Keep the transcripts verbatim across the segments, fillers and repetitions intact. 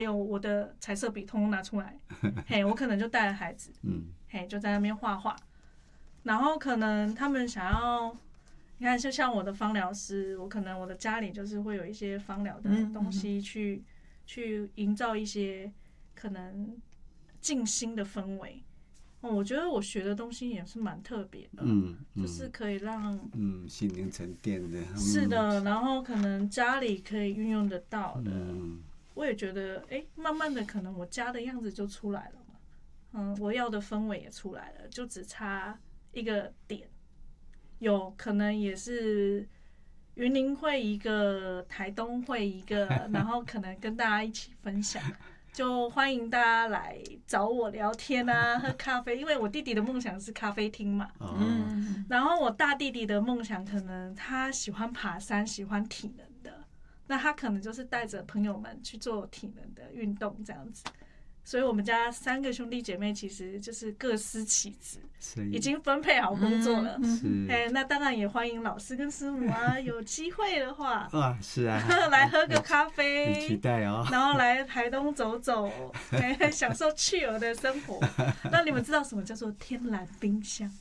有我的彩色笔通通拿出来，嘿，我可能就带着孩子，嗯，嘿，就在那边画画。然后可能他们想要，你看，就像我的芳疗师，我可能我的家里就是会有一些芳疗的东西去、嗯、去营造一些可能静心的氛围。哦，我觉得我学的东西也是蛮特别的，嗯，就是可以让嗯心灵沉淀的，嗯、 是的，然后可能家里可以运用得到的，嗯、我也觉得，哎，慢慢的可能我家的样子就出来了嘛，嗯，我要的氛围也出来了，就只差一个点，有可能也是云林会一个，台东会一个，然后可能跟大家一起分享。就欢迎大家来找我聊天啊，喝咖啡，因为我弟弟的梦想是咖啡厅嘛。嗯。然后我大弟弟的梦想可能他喜欢爬山，喜欢体能的，那他可能就是带着朋友们去做体能的运动这样子。所以我们家三个兄弟姐妹其实就是各司其职，已经分配好工作了。嗯、哎，那当然也欢迎老师跟师母啊，有机会的话， 啊，是啊， 来喝个咖啡， 很期待哦。 然后来台东走走，哎，享受去儿的生活。那你们知道什么叫做天然冰箱？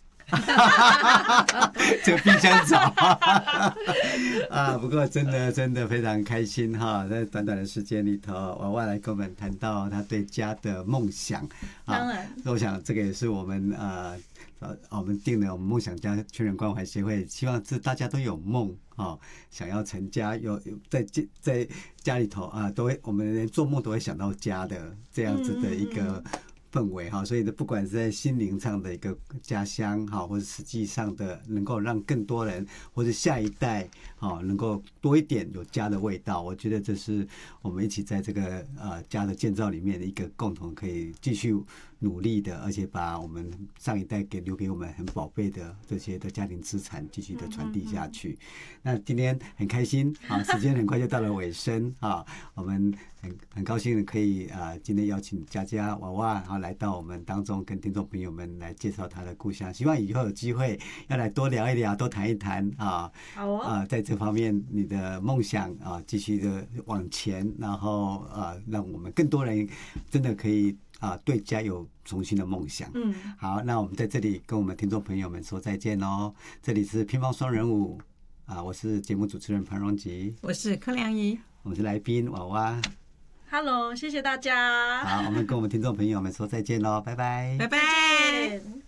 这个冰箱找啊，不过真的真的非常开心哈，在短短的时间里头，娃娃来跟我们谈到他对家的梦想啊。 当然， 我想这个也是我们呃呃我们定了我们梦想家全人关怀协会，希望是大家都有梦啊，想要成家，有在在家里头啊，都会我们连做梦都会想到家的这样子的一个氛围哈，所以不管是在心灵上的一个家乡哈，或者实际上的能够让更多人或者下一代哈能够多一点有家的味道，我觉得这是我们一起在这个呃家的建造里面的一个共同可以继续努力的，而且把我们上一代给留给我们很宝贝的这些的家庭资产继续的传递下去。那今天很开心啊，时间很快就到了尾声啊，我们很很高兴可以啊今天邀请佳佳娃娃啊来到我们当中，跟听众朋友们来介绍她的故乡。希望以后有机会要来多聊一聊，多谈一谈啊。 好哦。 啊，在这方面你的梦想啊，继续的往前，然后啊，让我们更多人真的可以啊对家有重新的梦想。嗯。好，那我们在这里跟我们听众朋友们说再见喽。这里是乒乓双人舞啊，我是节目主持人潘荣吉， 我是柯良仪， 我们是来宾娃娃。 Hello， 谢谢大家。 好，我们跟我们听众朋友们说再见喽，拜拜， 拜拜。